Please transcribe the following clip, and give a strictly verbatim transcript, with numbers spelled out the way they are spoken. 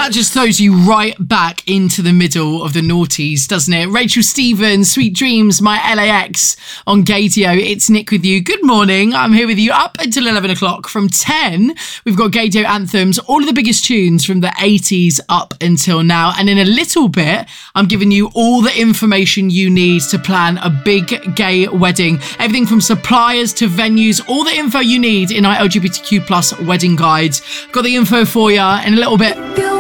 That just throws you right back into the middle of the noughties, doesn't it? Rachel Stevens, Sweet Dreams, My L A X on Gaydio. It's Nick with you. Good morning. I'm here with you up until eleven o'clock. From ten, we've got Gaydio anthems, all of the biggest tunes from the eighties up until now. And in a little bit, I'm giving you all the information you need to plan a big gay wedding. Everything from suppliers to venues, all the info you need in our L G B T Q plus wedding guides. Got the info for you in a little bit.